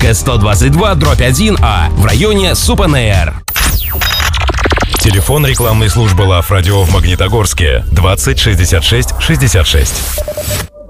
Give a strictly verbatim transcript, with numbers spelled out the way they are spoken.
Мариинская, сто двадцать два дробь один А в районе Супанеэр. Телефон рекламной службы Лав Радио в Магнитогорске двадцать шестьдесят шесть шестьдесят шесть.